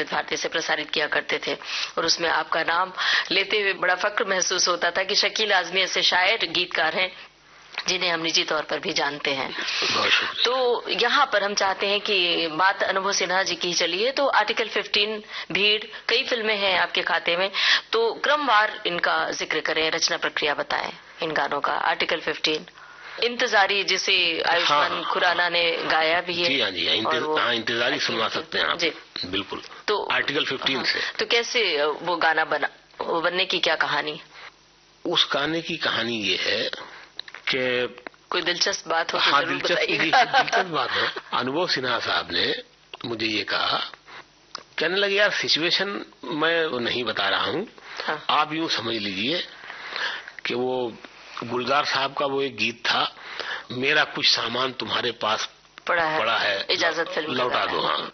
विविध भारती से प्रसारित किया करते थे, और उसमें आपका नाम लेते हुए बड़ा फक्र महसूस होता था कि शकील आजमी ऐसे शायर गीतकार हैं जिन्हें हम निजी तौर पर भी जानते हैं। तो यहाँ पर हम चाहते हैं कि बात अनुभव सिन्हा जी की चलिए, तो आर्टिकल 15, भीड़, कई फिल्में हैं आपके खाते में, तो क्रमवार इनका जिक्र करें, रचना प्रक्रिया बताएं इन गानों का। आर्टिकल 15, इंतजारी, जिसे आयुष्मान खुराना ने गाया भी है। जी हाँ, इंतजारी सुनवा सकते हैं आप जी, बिल्कुल। तो आर्टिकल 15 से तो कैसे वो गाना बनने की क्या कहानी? उस गाने की कहानी ये है कि कोई दिलचस्प बात हो तो हाँ, दिलचस्प बात है। अनुभव सिन्हा साहब ने मुझे ये कहा, कहने लगे यार सिचुएशन मैं नहीं बता रहा हूँ, हाँ। आप यूँ समझ लीजिए कि वो गुलजार साहब का वो एक गीत था, मेरा कुछ सामान तुम्हारे पास पड़ा है इजाजत फिल्म लौटा दो। हाँ,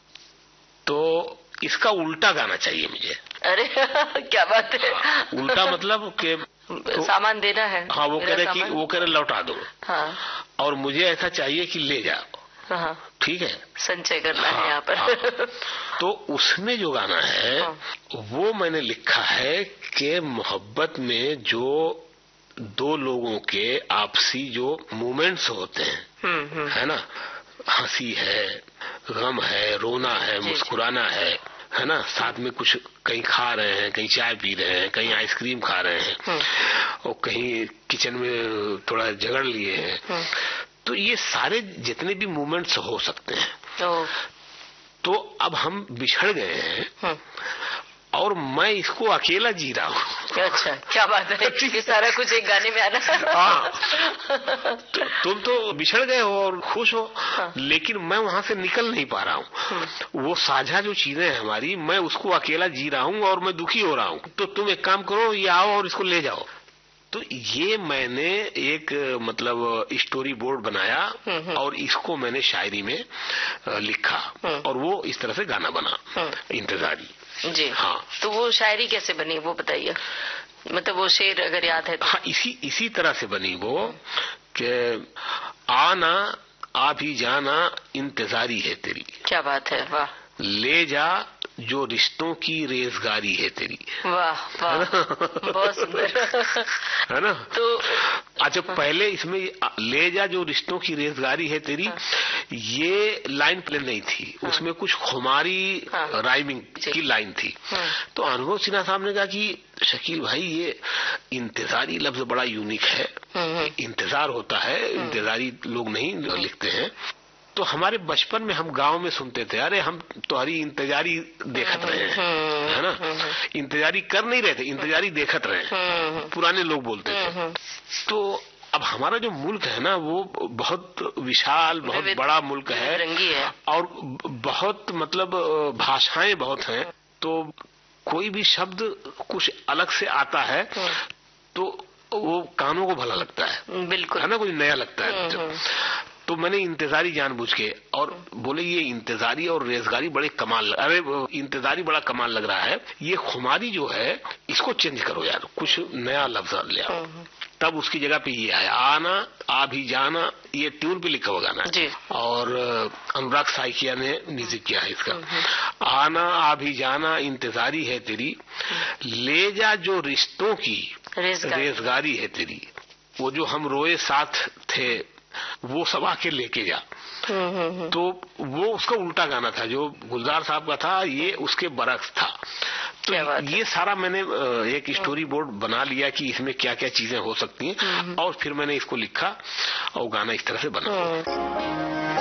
तो इसका उल्टा गाना चाहिए मुझे। अरे क्या बात है। हाँ, उल्टा मतलब कि तो सामान देना है। हाँ, वो कह रहे लौटा दो। हाँ, और मुझे ऐसा चाहिए कि ले जाओ। हाँ, ठीक है, संचय करना है यहाँ पर। हाँ, तो उसमें जो गाना है, हाँ, वो मैंने लिखा है कि मोहब्बत में जो दो लोगों के आपसी जो मूवमेंट्स होते हैं, है ना, हंसी है, गम है, रोना है, मुस्कुराना है ना, साथ में कुछ कहीं खा रहे हैं, कहीं चाय पी रहे हैं, कहीं आइसक्रीम खा रहे हैं, और कहीं किचन में थोड़ा झगड़ लिए हैं, तो ये सारे जितने भी मूवमेंट्स हो सकते हैं। तो अब हम बिछड़ गए हैं और मैं इसको अकेला जी रहा हूँ। अच्छा, क्या बात है, ये सारा कुछ एक गाने में आना। हाँ, तुम तो बिछड़ गए हो और खुश हो, हाँ। लेकिन मैं वहाँ से निकल नहीं पा रहा हूँ। वो साझा जो चीजें हैं हमारी, मैं उसको अकेला जी रहा हूँ और मैं दुखी हो रहा हूँ। तो तुम एक काम करो, ये आओ और इसको ले जाओ। तो ये मैंने एक मतलब स्टोरी बोर्ड बनाया और इसको मैंने शायरी में लिखा और वो इस तरह से गाना बना, इंतजारी जी। हाँ, तो वो शायरी कैसे बनी वो बताइए, मतलब वो शेर अगर याद है तो। हाँ, इसी तरह से बनी वो कि आना आ भी जाना इंतजारी है तेरी। क्या बात है, वाह। ले जा जो रिश्तों की रेजगारी है तेरी। वाह वाह, बहुत सुंदर है ना। तो अच्छा, पहले इसमें ले जा जो रिश्तों की रेजगारी है तेरी, ये लाइन प्ले नहीं थी, उसमें कुछ खुमारी राइमिंग की लाइन थी। तो अनुभव सिन्हा साहब ने कहा कि शकील भाई, ये इंतजारी लफ्ज बड़ा यूनिक है, इंतजार होता है, इंतजारी लोग नहीं लिखते हैं। तो हमारे बचपन में हम गांव में सुनते थे, अरे हम तुम्हारी इंतजारी देखत रहे हैं, है ना, इंतजारी कर नहीं रहे थे, इंतजारी देखत रहे हैं, पुराने लोग बोलते थे। तो अब हमारा जो मुल्क है ना, वो बहुत विशाल, बहुत बड़ा मुल्क है और बहुत मतलब भाषाएं बहुत हैं। तो कोई भी शब्द कुछ अलग से आता है तो वो कानों को भला लगता है, बिल्कुल, है ना, कुछ नया लगता है। तो मैंने इंतजारी जानबूझ के, और बोले ये इंतजारी और रेजगारी बड़े कमाल, अरे इंतजारी बड़ा कमाल लग रहा है, ये खुमारी जो है इसको चेंज करो यार, कुछ नया लफ्ज ले आओ। तब उसकी जगह पे ये आया, आना आ भी जाना, ये ट्यून पे लिखा हुआ गाना है और अनुराग साइकिया ने म्यूजिक किया है इसका। आना आ भी जाना इंतजारी है तेरी, ले जा जो रिश्तों की रेजगारी है तेरी, वो जो हम रोए साथ थे वो सब आके लेके जा। तो वो उसका उल्टा गाना था, जो गुलजार साहब का था ये उसके बरक्स था। तो ये सारा मैंने एक स्टोरी बोर्ड बना लिया कि इसमें क्या क्या चीजें हो सकती हैं, और फिर मैंने इसको लिखा और गाना इस तरह से बना।